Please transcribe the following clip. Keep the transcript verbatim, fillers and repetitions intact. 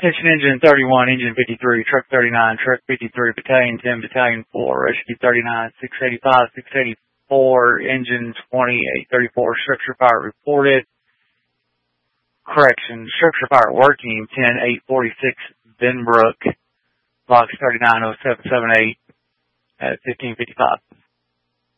Attention Engine thirty-one, Engine fifty-three, Truck thirty-nine, Truck fifty-three, Battalion ten, Battalion four, Rescue thirty-nine, six eighty-five, six eighty-four, Engine twenty, eight thirty-four, Structure Fire reported. Correction, Structure Fire working, ten, eight forty-six, Benbrook, Logs thirty-nine oh seven seven eight at fifteen fifty-five.